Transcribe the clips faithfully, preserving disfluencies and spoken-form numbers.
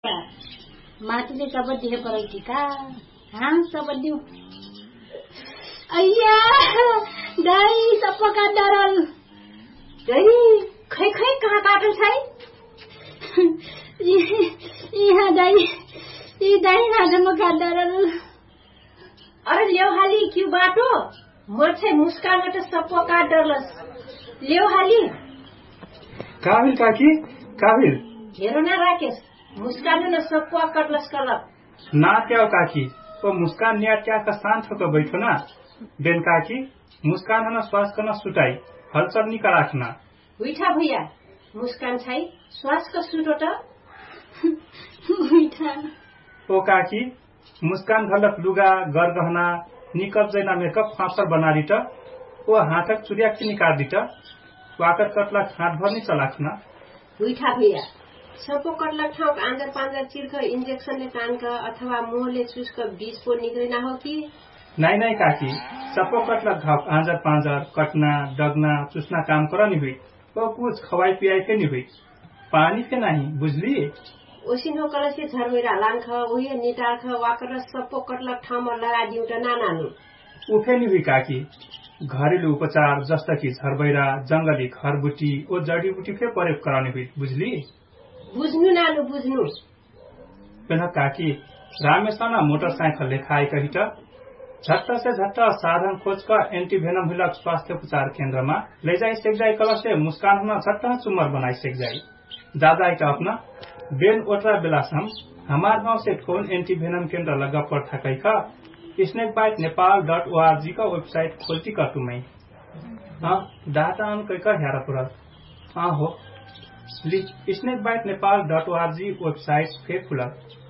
माटीले सबदियो परैठीका हाँ सबदियो अय्या दाई सपका डरल दाई खै खै कहाँ काटल छै यहाँ दाई ई दाई हाजमा का डरल अरे ल्याउ हाली क्यू बाटो मर्छै मुस्कानबाट सपो का डरलस ल्याउ हाली काबिल काकी काबिल हेर न राकेश मुस्कान न सपो कटलस कलप ना क्या काकी ओ मुस्कान निया क्या का शांत होकर बैठो ना बेन काकी मुस्कान है ना श्वास करना सुटाई हलचल नहीं का रखना उठा भैया मुस्कान छै श्वास का सुटो त उठा ओ काकी मुस्कान घलक लुगा गर गहना निकप जैना मेकअप फाफर बना दी त ओ हाथक चुरिया की निकाल दी त वाकर कटला हाथ भर नहीं चलाखना उठा भैया सपो कटलक ठाउँ आँजर पाँजर चिर्ख इन्जेक्सनले तानक अथवा मुहले चुस्क बीज पो निक्लिना हो कि नहीं नहीं काकी सपो कटलक घप आँजर पाँजर कटना डगना चुस्ना काम कर नहीं हुई वो कुछ खवाई पियाई के नहीं हुई पानी के नहीं बुझली ओसिनो कलसे झरवेरा लांख उहे निटार्ख वाकर सपो कटलक ठाउँमा लगा दिउ त नानानु उफे नहीं हुई काकी घरेलु उपचार जस्ता कि झरबैरा जंगली घरबुटी ओ जडीबुटी फे प्रयोग कराने हुई बुझली बुझ्नु नानु बुझ्नु पेन काकी रामेशना मोटरसाइकल लेखाए कही त झट्ट से झट्ट साधन खोज का एंटीवेनम हिलक स्वास्थ्य उपचार केंद्र में ले जाए सेक जाए कल से मुस्कान होना झट्ट चुमर बनाई सेक जाए दादा का अपना बेन ओटरा बेलासम हमार गांव से फोन एंटीवेनम केंद्र लगा पर थकाई का snake bite Nepal dot O R G का वेबसाइट खोलती का तुम्हें हाँ डाटा अन कई का हेरा पुरा हाँ हो snake bite Nepal dot O R G website fake खुला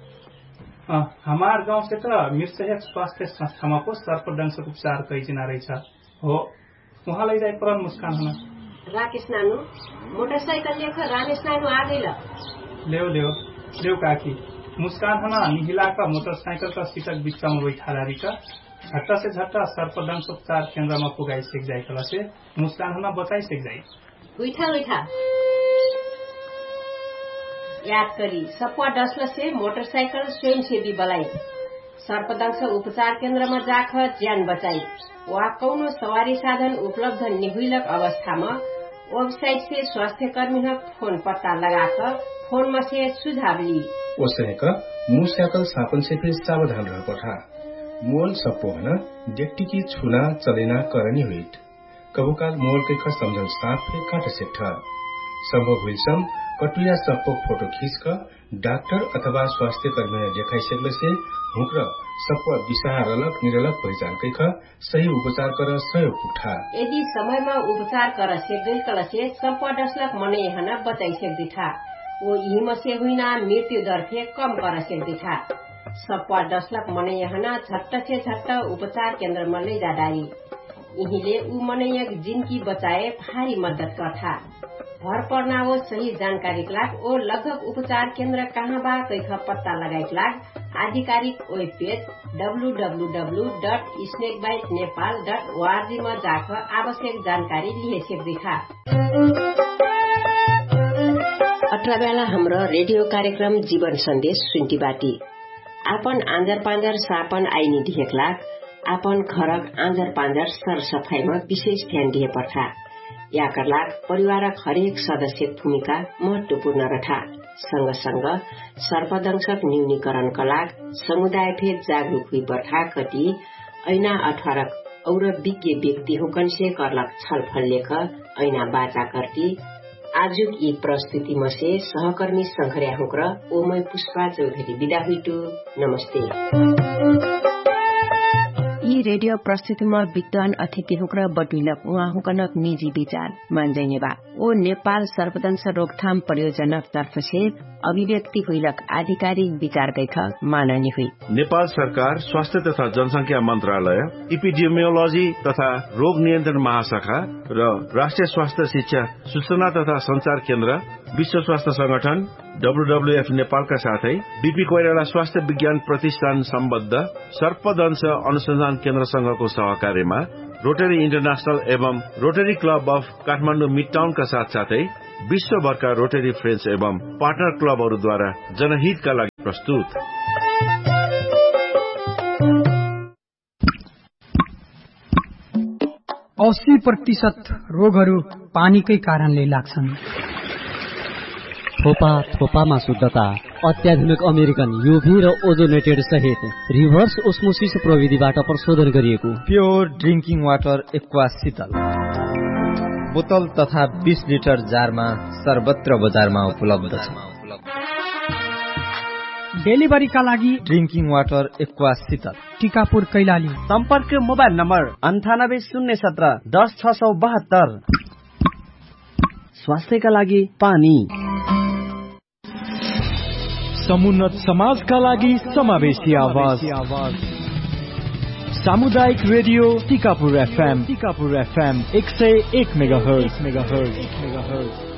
हमार गांव से तो मिर्सहक स्वास्थ्य संस्था में को सर्पदंशक उपचार कई जना रही हो वहाँ ले जाए पर मुस्कान होना राकेश नानु मोटरसाइकल लेख रामेश नानु आ गई लेव लेव लेव काकी मुस्कान होना निहिला का मोटरसाइकिल का सीटक बिच्चा में बैठा रही का झट्टा से झट्टा सर्पदंश उपचार केंद्र में पुगाई सेक जाए कला से मुस्कान होना बताई सेक जाए उठा उठा याद करी सपवा डसला से मोटरसाइकिल स्वयंसेवी बलाई सर्पदंश उपचार केंद्र में जाख ज्यान बचाई वा कौनो सवारी साधन उपलब्ध निहुलक अवस्था में वेबसाइट से स्वास्थ्य कर्मी फोन पत्ता लगाकर फोन में से सुझाव ली ओसनेक मुस्याकल सापन से फिर सावधान रह पठा मोल सप्पो हना डेक्टी की छुना चलेना करनी हुई कबुकाल मोल के खा समझल साफ फिर काट सेठा संभव हुई सम कटुया सप्पो फोटो खींचकर डाक्टर अथवा स्वास्थ्य कर्मी ने देखाई सकले से हुक्र सप्पो विषारलक निरलक पहचान कैख सही उपचार कर सहयोग उठा यदि समय में उपचार कर सेगल कल से सप्पो डसलक मने हना बताई सेक दिठा वो इहिम से हुइना मृत्यु दर फे कम कर सेक दिठा सप्पो डसलक मने हना झट्ट से झट्ट उपचार केंद्र में ले जा डाली इहिले उ मने एक जिनकी बचाए भारी मदद करथा भर पर्ना वो सही जानकारी लाग ओ लगभग उपचार केंद्र कहाँ बा कैख पत्ता लगाई लाग आधिकारिक web page W W W dot snake bite Nepal dot O R G में जाकर आवश्यक जानकारी लिए सेक दिखा अठरा बेला हाम्रो रेडियो कार्यक्रम जीवन संदेश सुन्टी बाटी आपन आंजर पांजर सापन आईनी दिएक लाग आपन घरक आंजर पांजर सर सफाई में विशेष ध्यान दिए पर्था याकर लाग परिवारक हरेक सदस्य भूमिका महत्वपूर्ण रहा संग संग सर्पदंशक न्यूनीकरणका लाग समुदाय फेर जागरूक हुई बर्खा कति ऐना अठारक और विज्ञ व्यक्ति हुकन से करलक छलफल लेख ऐना बाचा करती आजुक यी प्रस्तुति मसे सहकर्मी संघर्या हुक्र ओमय पुष्पा चौधरी विदा हुइटु नमस्ते यी रेडियो प्रस्तुतिमा विद्वान अतिथि हुक्र बटुइलक उहाँ हुकनक निजी विचार मान्जैने बा ओ नेपाल सर्पदंश रोकथाम परियोजना तर्फ से अभिव्यक्ति हुइलक आधिकारिक विचार गैख माननी हुई नेपाल सरकार स्वास्थ्य तथा जनसंख्या मंत्रालय इपिडेमियोलॉजी तथा रोग नियन्त्रण महाशाखा र राष्ट्रिय स्वास्थ्य शिक्षा सूचना तथा संचार केन्द्र विश्व स्वास्थ्य संगठन डब्ल्यूडब्ल्यूएफ नेपालका साथै बीपी कोइराला स्वास्थ्य विज्ञान प्रतिष्ठान सम्बद्ध सर्पदंश अनुसन्धान केन्द्र संघको सहकार्यमा रोटरी इन्टरनेशनल एवं rotary club of Kathmandu mid टाउनका साथ साथै विश्वभरका रोटरी फ्रेन्ड्स एवं पार्टनर क्लबहरूद्वारा जनहितका लागि प्रस्तुत। अस्सी प्रतिशत रोगहरू पानीकै कारणले लाग्छन्। थोपा थोपामा शुद्धता, अत्याधुनिक अमेरिकन युभी र ओजोनेटेड सहित रिभर्स ओस्मोसिस प्रविधिबाट प्रशोधन गरिएको प्योर ड्रिंकिङ वाटर एक्वा शीतल बोतल तथा बीस लिटर जारमा सर्वत्र बजारमा उपलब्ध छ। डेलिभरीका लागि ड्रिंकिङ वाटर एक्वा शीतल, टिकापुर कैलाली। सम्पर्क मोबाइल नम्बर अन्ठानब्बे शून्य सत्र दस छ सौ बहत्तर। स्वास्थ्यका लागि पानी। समुन्नत समाजका लागि समावेशी आवाज। सामुदायिक radio Tikapur FM Tikapur FM एक सय एक मेगाहर्ज मेगाहर्ज मेगाहर्ज